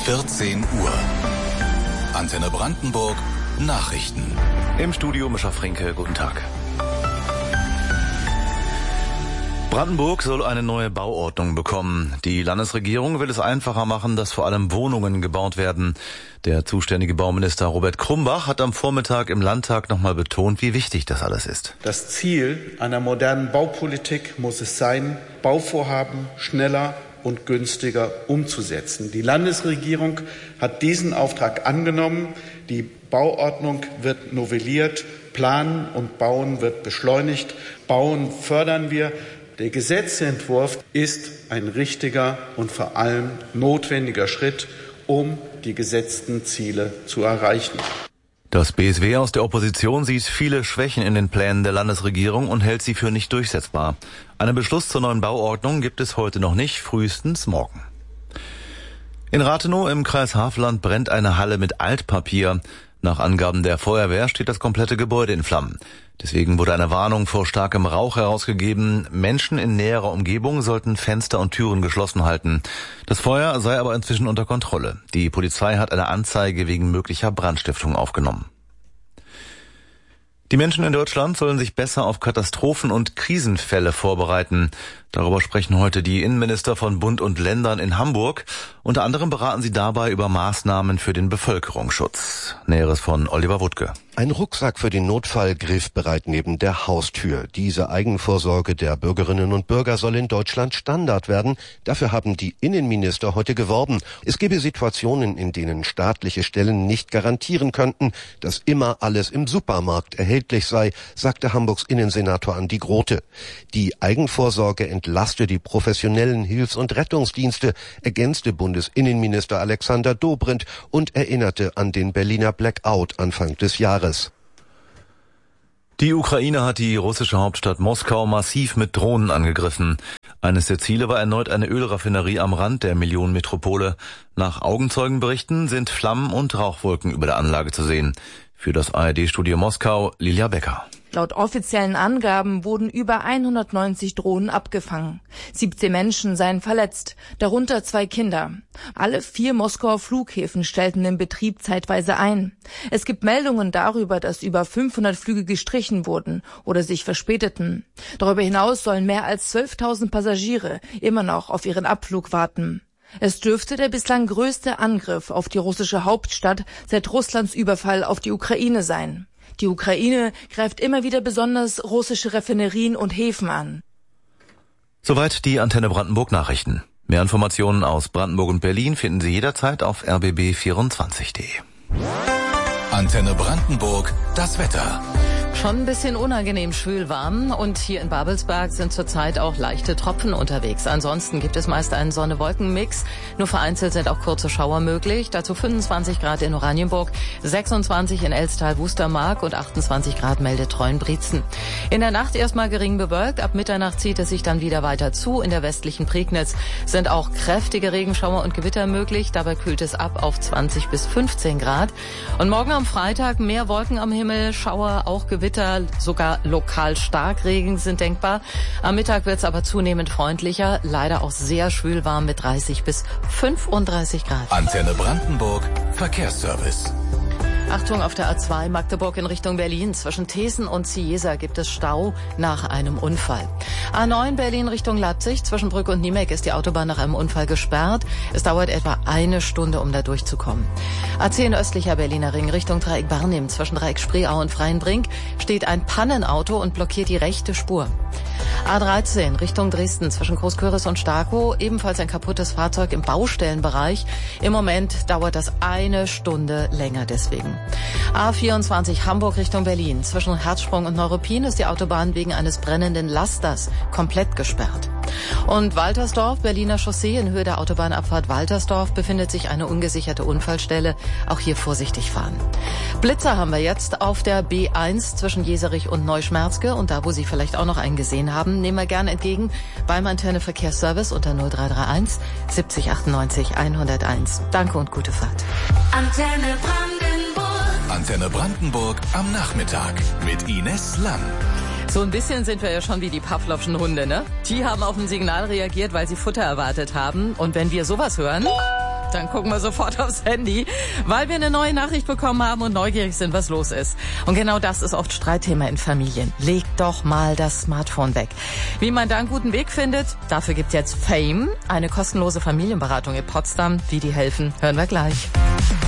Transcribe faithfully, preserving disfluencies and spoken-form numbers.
vierzehn Uhr. Antenne Brandenburg Nachrichten. Im Studio Mischa Frinke, guten Tag. Brandenburg soll eine neue Bauordnung bekommen. Die Landesregierung will es einfacher machen, dass vor allem Wohnungen gebaut werden. Der zuständige Bauminister Robert Krumbach hat am Vormittag im Landtag nochmal betont, wie wichtig das alles ist. Das Ziel einer modernen Baupolitik muss es sein, Bauvorhaben schneller und günstiger umzusetzen. Die Landesregierung hat diesen Auftrag angenommen. Die Bauordnung wird novelliert. Planen und Bauen wird beschleunigt. Bauen fördern wir. Der Gesetzentwurf ist ein richtiger und vor allem notwendiger Schritt, um die gesetzten Ziele zu erreichen. Das B S W aus der Opposition sieht viele Schwächen in den Plänen der Landesregierung und hält sie für nicht durchsetzbar. Einen Beschluss zur neuen Bauordnung gibt es heute noch nicht, frühestens morgen. In Rathenow im Kreis Havelland brennt eine Halle mit Altpapier. Nach Angaben der Feuerwehr steht das komplette Gebäude in Flammen. Deswegen wurde eine Warnung vor starkem Rauch herausgegeben. Menschen in näherer Umgebung sollten Fenster und Türen geschlossen halten. Das Feuer sei aber inzwischen unter Kontrolle. Die Polizei hat eine Anzeige wegen möglicher Brandstiftung aufgenommen. Die Menschen in Deutschland sollen sich besser auf Katastrophen und Krisenfälle vorbereiten. Darüber sprechen heute die Innenminister von Bund und Ländern in Hamburg. Unter anderem beraten sie dabei über Maßnahmen für den Bevölkerungsschutz. Näheres von Oliver Wuttke. Ein Rucksack für den Notfall griffbereit neben der Haustür. Diese Eigenvorsorge der Bürgerinnen und Bürger soll in Deutschland Standard werden. Dafür haben die Innenminister heute geworben. Es gebe Situationen, in denen staatliche Stellen nicht garantieren könnten, dass immer alles im Supermarkt erhältlich sei, sagte Hamburgs Innensenator Andi Grote. Die Eigenvorsorge entlaste die professionellen Hilfs- und Rettungsdienste, ergänzte Bundesinnenminister Alexander Dobrindt und erinnerte an den Berliner Blackout Anfang des Jahres. Die Ukraine hat die russische Hauptstadt Moskau massiv mit Drohnen angegriffen. Eines der Ziele war erneut eine Ölraffinerie am Rand der Millionenmetropole. Nach Augenzeugenberichten sind Flammen und Rauchwolken über der Anlage zu sehen. Für das A R D-Studio Moskau, Lilia Becker. Laut offiziellen Angaben wurden über hundertneunzig Drohnen abgefangen. siebzehn Menschen seien verletzt, darunter zwei Kinder. Alle vier Moskauer Flughäfen stellten den Betrieb zeitweise ein. Es gibt Meldungen darüber, dass über fünfhundert Flüge gestrichen wurden oder sich verspäteten. Darüber hinaus sollen mehr als zwölftausend Passagiere immer noch auf ihren Abflug warten. Es dürfte der bislang größte Angriff auf die russische Hauptstadt seit Russlands Überfall auf die Ukraine sein. Die Ukraine greift immer wieder besonders russische Raffinerien und Häfen an. Soweit die Antenne Brandenburg Nachrichten. Mehr Informationen aus Brandenburg und Berlin finden Sie jederzeit auf r b b vierundzwanzig punkt d e. Antenne Brandenburg, das Wetter. Schon ein bisschen unangenehm schwül warm und hier in Babelsberg sind zurzeit auch leichte Tropfen unterwegs. Ansonsten gibt es meist einen Sonne-Wolken-Mix. Nur vereinzelt sind auch kurze Schauer möglich. Dazu fünfundzwanzig Grad in Oranienburg, sechsundzwanzig in Elstal-Wustermark und achtundzwanzig Grad meldet Treuenbrietzen. In der Nacht erstmal gering bewölkt. Ab Mitternacht zieht es sich dann wieder weiter zu. In der westlichen Prignitz sind auch kräftige Regenschauer und Gewitter möglich. Dabei kühlt es ab auf zwanzig bis fünfzehn Grad. Und morgen am Freitag mehr Wolken am Himmel, Schauer, auch Gewitter. Sogar lokal Starkregen sind denkbar. Am Mittag wird es aber zunehmend freundlicher. Leider auch sehr schwül warm mit dreißig bis fünfunddreißig Grad. Antenne Brandenburg, Verkehrsservice. Achtung, auf der A zwei Magdeburg in Richtung Berlin. Zwischen Thesen und Ciesa gibt es Stau nach einem Unfall. A neun Berlin Richtung Leipzig. Zwischen Brück und Niemek ist die Autobahn nach einem Unfall gesperrt. Es dauert etwa eine Stunde, um da durchzukommen. A zehn östlicher Berliner Ring Richtung Dreieck Barnim. Zwischen Dreieck Spreeau und Freienbrink steht ein Pannenauto und blockiert die rechte Spur. A dreizehn Richtung Dresden zwischen Großküritz und Starkow. Ebenfalls ein kaputtes Fahrzeug im Baustellenbereich. Im Moment dauert das eine Stunde länger deswegen. A vierundzwanzig Hamburg Richtung Berlin. Zwischen Herzsprung und Neuruppin ist die Autobahn wegen eines brennenden Lasters komplett gesperrt. Und Waltersdorf, Berliner Chaussee in Höhe der Autobahnabfahrt Waltersdorf befindet sich eine ungesicherte Unfallstelle. Auch hier vorsichtig fahren. Blitzer haben wir jetzt auf der B eins zwischen Jeserich und Neuschmerzke. Und da, wo Sie vielleicht auch noch einen gesehen haben, nehmen wir gerne entgegen beim Antenne Verkehrsservice unter null drei drei eins siebzig achtundneunzig hunderteins. Danke und gute Fahrt. Antenne Brandenburg. Antenne Brandenburg am Nachmittag mit Ines Lang. So ein bisschen sind wir ja schon wie die Pavlovschen Hunde, ne? Die haben auf ein Signal reagiert, weil sie Futter erwartet haben. Und wenn wir sowas hören... dann gucken wir sofort aufs Handy, weil wir eine neue Nachricht bekommen haben und neugierig sind, was los ist. Und genau das ist oft Streitthema in Familien. Legt doch mal das Smartphone weg. Wie man da einen guten Weg findet, dafür gibt jetzt Fame, eine kostenlose Familienberatung in Potsdam. Wie die helfen, hören wir gleich.